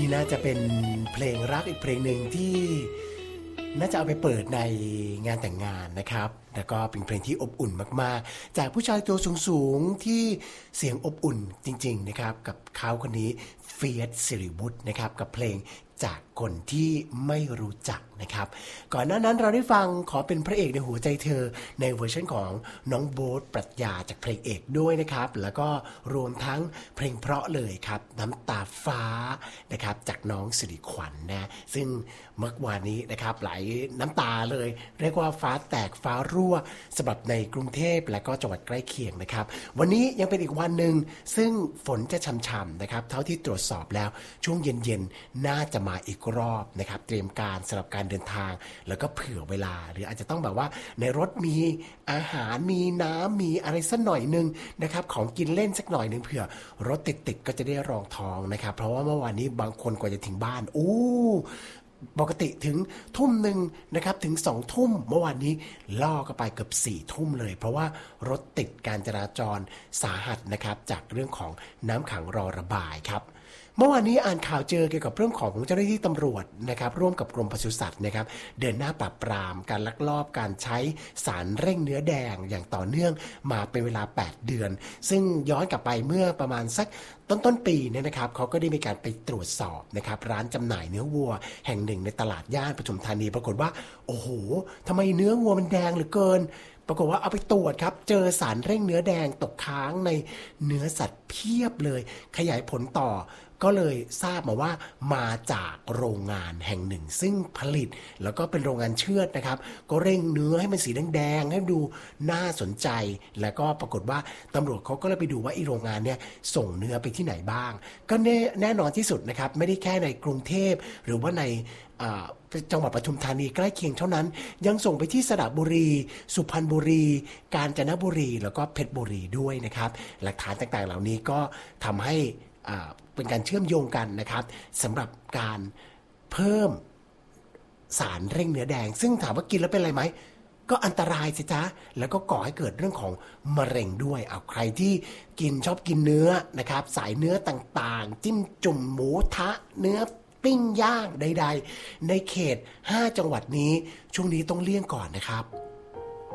นี่น่าจะเป็นเพลงรักอีกเพลงหนึ่งที่น่าจะเอาไปเปิดในงานแต่งงานนะครับแล้วก็เป็นเพลงที่อบอุ่นมากๆจากผู้ชายตัวสูงๆที่เสียงอบอุ่นจริงๆนะครับกับเขาคนนี้เฟียสศิริวุฒินะครับกับเพลงจากคนที่ไม่รู้จักนะครับก่อนหน้านั้นเราได้ฟังขอเป็นพระเอกในหัวใจเธอในเวอร์ชันของน้องโบ๊ทปรัชญาจากเพลงเอกด้วยนะครับแล้วก็รวมทั้งเพลงเพราะเลยครับน้ำตาฟ้านะครับจากน้องสิริขวัญ นะซึ่งเมื่อวานนี้นะครับไหลน้ำตาเลยเรียกว่าฟ้าแตกฟ้ารั่วสำหรับในกรุงเทพและก็จังหวัดใกล้เคียงนะครับวันนี้ยังเป็นอีกวันหนึ่งซึ่งฝนจะช่ำๆนะครับเท่าที่ตรวจสอบแล้วช่วงเย็นๆน่าจะมาอีกรอบนะครับเตรียมการสำหรับการเดินทางแล้วก็เผื่อเวลาหรืออาจจะต้องแบบว่าในรถมีอาหารมีน้ำมีอะไรสักหน่อยนึงนะครับของกินเล่นสักหน่อยนึงเผื่อรถติดๆก็จะได้รองท้องนะครับเพราะว่าเมื่อวานนี้บางคนกว่าจะถึงบ้านปกติถึงทุ่มหนึ่งนะครับถึง2 ทุ่มเมื่อวานนี้ล่อก็ไปเกือบ4 ทุ่มเลยเพราะว่ารถติดการจราจรสาหัสนะครับจากเรื่องของน้ำขังรอระบายครับเมื่อวานนี้อ่านข่าวเจอเกี่ยวกับเรื่องของเจ้าหน้าที่ตำรวจนะครับร่วมกับกรมปศุสัตว์นะครับเดินหน้าปราบปรามการลักลอบการใช้สารเร่งเนื้อแดงอย่างต่อเนื่องมาเป็นเวลา8 เดือนซึ่งย้อนกลับไปเมื่อประมาณสักต้นปีเนี่ยนะครับเขาก็ได้มีการไปตรวจสอบนะครับร้านจำหน่ายเนื้อวัวแห่งหนึ่งในตลาดย่านปทุมธานีปรากฏว่าโอ้โหทำไมเนื้อวัวมันแดงเหลือเกินปรากฏว่าเอาไปตรวจครับเจอสารเร่งเนื้อแดงตกค้างในเนื้อสัตว์เพียบเลยขยายผลต่อก็เลยทราบมาว่ามาจากโรงงานแห่งหนึ่งซึ่งผลิตแล้วก็เป็นโรงงานเชือดนะครับก็เร่งเนื้อให้มันสีแดงๆให้ดูน่าสนใจแล้วก็ปรากฏว่าตำรวจเขาก็เลยไปดูว่าไอ้โรงงานเนี่ยส่งเนื้อไปที่ไหนบ้างก็แน่นอนที่สุดนะครับไม่ได้แค่ในกรุงเทพหรือว่าในจังหวัดปทุมธานีใกล้เคียงเท่านั้นยังส่งไปที่สระบุรีสุพรรณบุรีกาญจนบุรีแล้วก็เพชรบุรีด้วยนะครับหลักฐานต่างๆเหล่านี้ก็ทำให้เป็นการเชื่อมโยงกันนะครับสำหรับการเพิ่มสารเร่งเนื้อแดงซึ่งถามว่ากินแล้วเป็นอะไรไหมก็อันตรายสิจ๊ะแล้วก็ก่อให้เกิดเรื่องของมะเร็งด้วยเอาใครที่ชอบกินเนื้อนะครับสายเนื้อต่างๆจิ้มจุ่มหมูทะเนื้อปิ้งย่างใดๆในเขต5 จังหวัดนี้ช่วงนี้ต้องเลี่ยงก่อนนะครับ